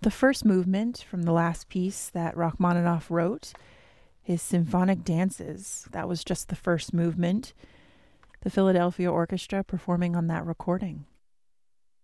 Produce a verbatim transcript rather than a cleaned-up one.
the first movement from the last piece that Rachmaninoff wrote, his Symphonic Dances. That was just the first movement. The Philadelphia Orchestra performing on that recording.